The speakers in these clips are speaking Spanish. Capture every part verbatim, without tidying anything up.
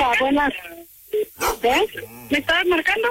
Hola, buenas. ¿Eh? ¿Me estabas marcando?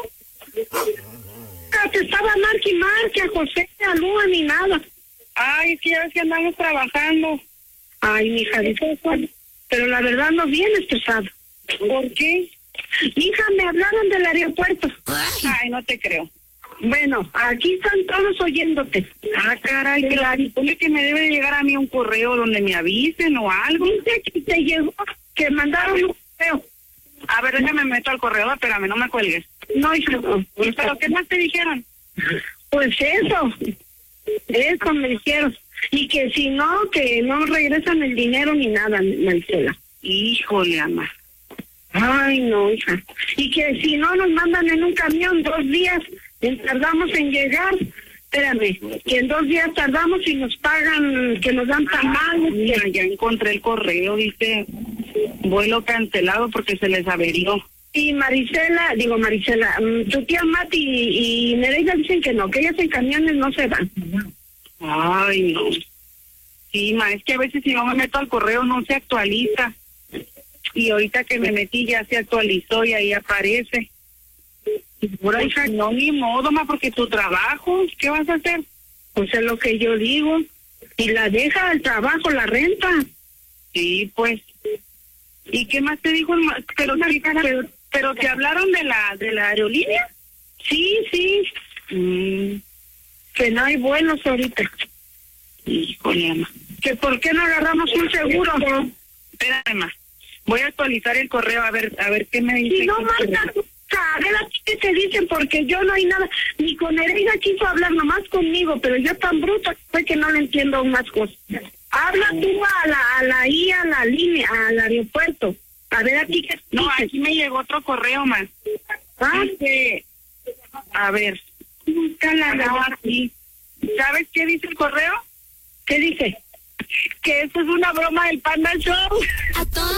Te estaba marque y marque a José, a Lua, ni nada. Ay, sí, a ver si andamos trabajando. Ay, mija, dice, pero la verdad no vienes pesado. ¿Por qué? Hija, me hablaron del aeropuerto. Ay, no te creo. Bueno, aquí están todos oyéndote. Ah, caray, claro. Supone que me debe llegar a mí un correo donde me avisen o algo. Dice que te llegó, que mandaron un correo. A ver, déjame meto al correo, espérame, no me cuelgues. No, hija, no. ¿Pero qué más te dijeron? Pues eso, eso me dijeron. Y que si no, que no regresan el dinero ni nada, Marcela. Híjole, ama. Ay, no, hija. Y que si no nos mandan en un camión dos días, tardamos en llegar. Espérame, que en dos días tardamos y nos pagan, que nos dan tamales. Ya, ya encontré el correo, dice, vuelo cancelado porque se les averió. Y Marisela, digo Marisela, tu tía Mati y, y Nereida dicen que no, que ellas en camiones no se van. Ay, no. Sí, ma, es que a veces si no me meto al correo no se actualiza. Y ahorita que me metí ya se actualizó y ahí aparece. Por hija, no, ni modo, ma, porque tu trabajo, ¿qué vas a hacer? Pues es lo que yo digo. Y la deja al trabajo, la renta. Sí, pues. ¿Y qué más te dijo? Pero, pero, pero te hablaron de la de la aerolínea. Sí, sí. Mm, que no hay vuelos ahorita. Híjole, ama. Que por qué no agarramos un seguro. Espérame, ma. Voy a actualizar el correo a ver a ver qué me dice. Y no, Marta, a ver a ti qué te dicen, porque yo no hay nada. Ni con Nereida quiso hablar nomás conmigo, pero yo tan bruta fue que no le entiendo unas cosas. Habla tú a la, a la I, a la línea, al aeropuerto. A ver a ti qué. No, aquí me llegó otro correo más. Ah, que, a ver, búscala aquí. ¿Sabes qué dice el correo? ¿Qué dice? Que eso es una broma del Panda Show.